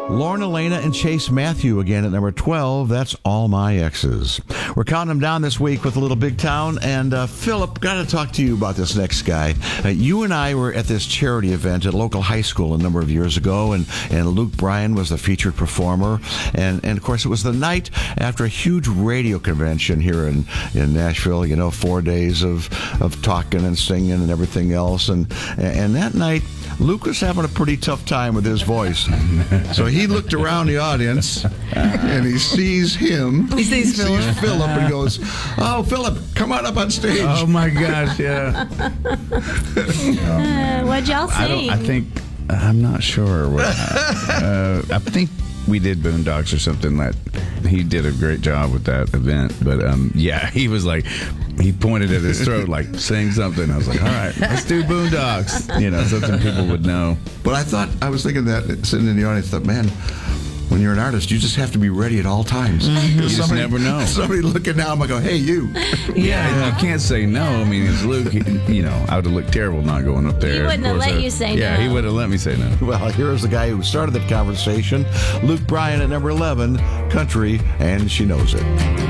Lauren Elena and Chase Matthew again at number 12. That's All My Exes. We're counting them down this week with a little Big Town. And Philip, got to talk to you about this next guy. You and I were at this charity event at a local high school a number of years ago, and Luke Bryan was the featured performer. And of course, it was the night after a huge radio convention here in Nashville. 4 days of talking and singing and everything else. And that night, Luke was having a pretty tough time with his voice. So he looked around the audience, and he sees him. He sees Philip, and he goes, "Oh, Philip, come on up on stage." Oh, my gosh, yeah. What'd y'all sing? I'm not sure. I think we did Boondocks or something. He did a great job with that event. But, yeah, he was like, he pointed at his throat like, sing something. I was like, all right, let's do Boondocks. Something people would know. But I was thinking that, sitting in the audience, thought, man, when you're an artist, you just have to be ready at all times. Mm-hmm. You just never know. Somebody looking down, I go, hey, you. Yeah, you can't say no. I mean, it's Luke. I would have looked terrible not going up there. He wouldn't have let you say no. Yeah, he would have let me say no. Well, here's the guy who started that conversation, Luke Bryan at number 11, Country, and She Knows It.